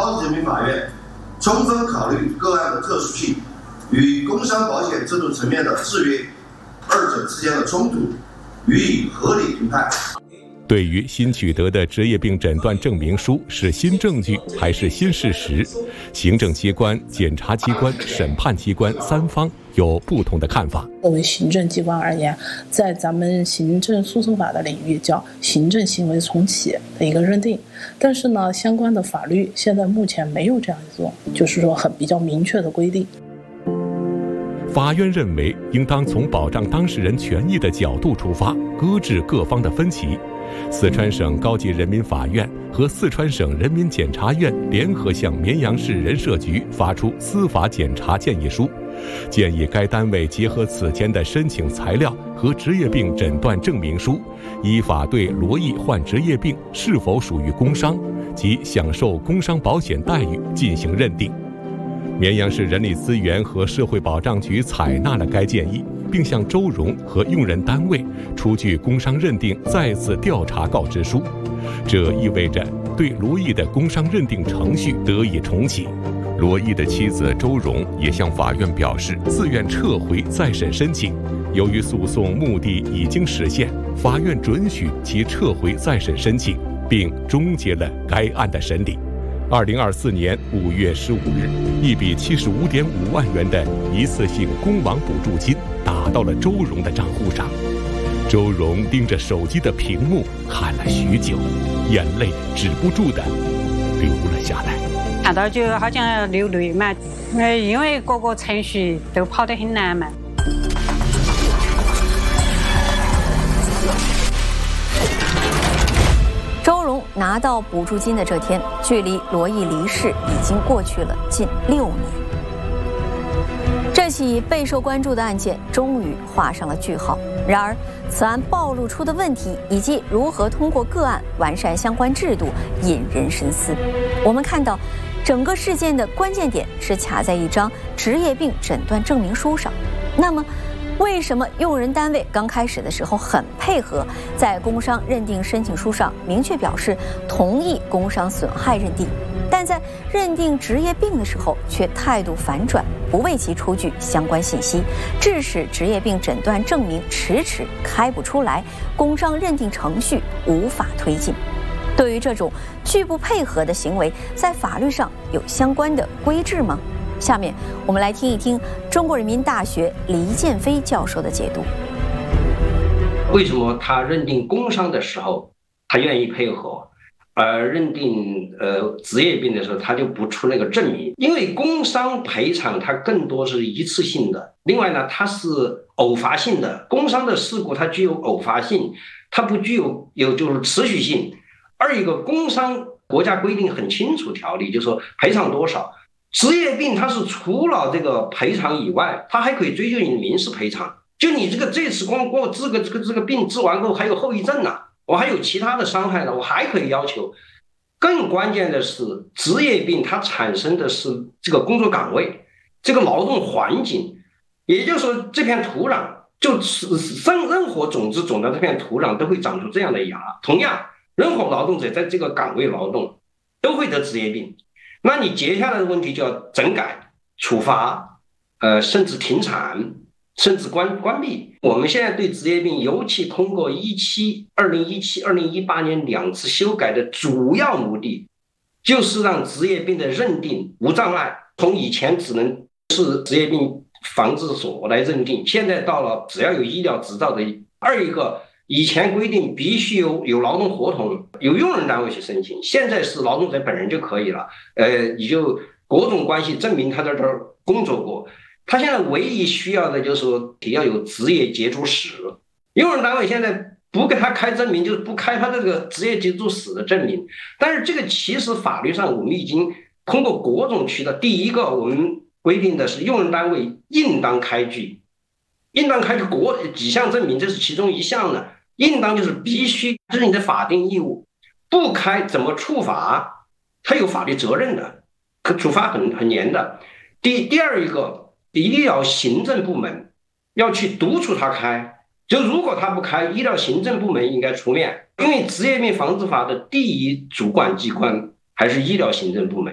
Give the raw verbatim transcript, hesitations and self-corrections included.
高级人民法院充分考虑个案的特殊性与工伤保险制度层面的制约二者之间的冲突，予以合理评判。 对于新取得的职业病诊断证明书是新证据还是新事实，行政机关、检察机关、审判机关三方有不同的看法。 作为行政机关而言，在咱们行政诉讼法的领域叫行政行为重启的一个认定，但是呢，相关的法律现在目前没有这样一种，就是说很比较明确的规定。 法院认为，应当从保障当事人权益的角度出发，搁置各方的分歧。四川省高级人民法院和四川省人民检察院联合向绵阳市人社局发出司法检查建议书，建议该单位结合此前的申请材料和职业病诊断证明书，依法对罗毅患职业病是否属于工伤及享受工伤保险待遇进行认定。绵阳市人力资源和社会保障局采纳了该建议，并向周荣和用人单位出具工伤认定再次调查告知书，这意味着对罗毅的工伤认定程序得以重启。罗毅的妻子周荣也向法院表示自愿撤回再审申请，由于诉讼目的已经实现，法院准许其撤回再审申请，并终结了该案的审理。二零二四年五月十五日，一笔七十五点五万元的一次性工亡补助金打到了周荣的账户上。周荣盯着手机的屏幕看了许久，眼泪止不住的流了下来。 看到就好像要流泪嘛，呃，因为各个程序都跑得很难嘛。 周荣拿到补助金的这天，距离罗毅离世已经过去了近六年。这起备受关注的案件终于画上了句号。然而，此案暴露出的问题以及如何通过个案完善相关制度，引人深思。我们看到，整个事件的关键点是卡在一张职业病诊断证明书上。那么，为什么用人单位刚开始的时候很配合，在工伤认定申请书上明确表示同意工伤损害认定，但在认定职业病的时候却态度反转，不为其出具相关信息，致使职业病诊断证明迟迟开不出来，工伤认定程序无法推进？对于这种拒不配合的行为，在法律上有相关的规制吗？下面我们来听一听中国人民大学黎建飞教授的解读。 为什么他认定工伤的时候他愿意配合，而认定呃职业病的时候他就不出那个证明？因为工伤赔偿它更多是一次性的，另外呢它是偶发性的，工伤的事故它具有偶发性，它不具有有就是持续性。二一个工伤国家规定很清楚，条例就是说赔偿多少。职业病它是除了这个赔偿以外，它还可以追究你的民事赔偿。就你这个这次光光治个这个这个病治完后还有后遗症呢、啊，我还有其他的伤害呢，我还可以要求。更关键的是，职业病它产生的是这个工作岗位、这个劳动环境，也就是说这片土壤，就是任任何种子种到这片土壤都会长出这样的芽。同样，任何劳动者在这个岗位劳动都会得职业病。那你接下来的问题就要整改、处罚，呃，甚至停产，甚至关关闭。我们现在对职业病，尤其通过一七、二零一七、二零一八年两次修改的主要目的，就是让职业病的认定无障碍。从以前只能是职业病防治所来认定，现在到了只要有医疗执照的。二一个，以前规定必须有有劳动合同，由用人单位去申请，现在是劳动者本人就可以了。呃，你就各种关系证明他在这儿工作过。他现在唯一需要的就是说要有职业接触史。用人单位现在不给他开证明，就是不开他这个职业接触史的证明。但是这个其实法律上我们已经通过各种渠道，第一个我们规定的是用人单位应当开具。应当开具国几项证明，这是其中一项呢。应当就是必须，这是你的法定义务，不开怎么处罚？他有法律责任的，可处罚很很严的。第第二一个，医疗行政部门要去督促他开，就如果他不开，医疗行政部门应该出面，因为职业病防治法的第一主管机关还是医疗行政部门。